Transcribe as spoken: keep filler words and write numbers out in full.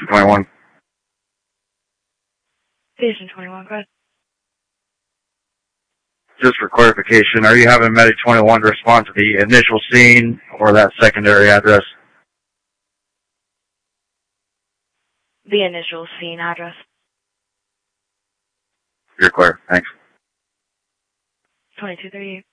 twenty-one. Station twenty-one, go ahead. Just for clarification, are you having Medic twenty-one respond to the initial scene or that secondary address? The initial scene address. You're clear. Thanks. twenty-two thirty-eight.